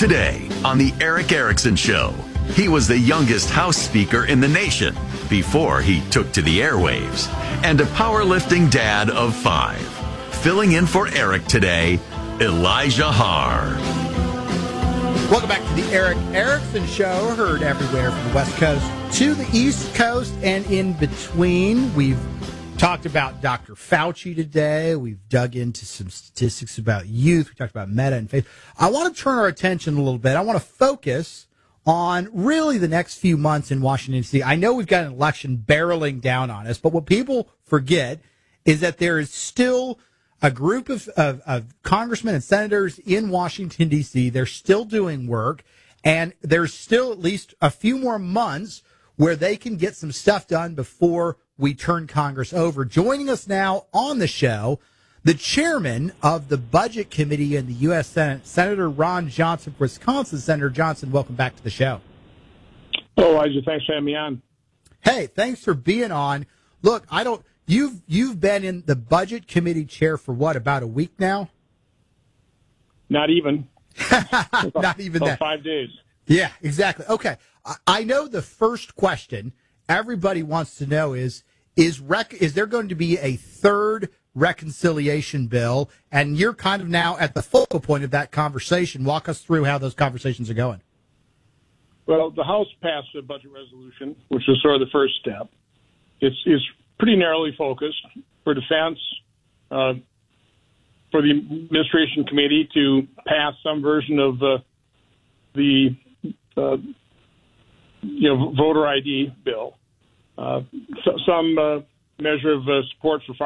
Today on The Eric Erickson Show, he was the youngest House Speaker in the nation before he took to the airwaves, and a powerlifting dad of 5. Filling in for Eric today, Elijah Haar. Welcome back to the Eric Erickson Show, heard everywhere from the West Coast to the East Coast and in between. We've talked about Dr. Fauci today. We've dug into some statistics about youth. We talked about Meta and faith. I want to turn our attention a little bit. I want to focus on really the next few months in Washington, D.C. I know we've got an election barreling down on us, but what people forget is that there is still a group of congressmen and senators in Washington, D.C. They're still doing work, and there's still at least a few more months where they can get some stuff done before we turn Congress over. Joining us now on the show, the chairman of the Budget Committee in the U.S. Senate, Senator Ron Johnson of Wisconsin. Senator Johnson, welcome back to the show. Oh, Elijah, thanks for having me on. Hey, thanks for being on. Look, you've been in the Budget Committee chair for what, about a week now? Not even. Not even that. 5 days. Yeah, exactly. Okay. I know the first question everybody wants to know is there going to be a third reconciliation bill? And you're kind of now at the focal point of that conversation. Walk us through how those conversations are going. Well, the House passed a budget resolution, which is sort of the first step. It's pretty narrowly focused for defense, for the administration committee to pass some version of the voter ID bill, some measure of support for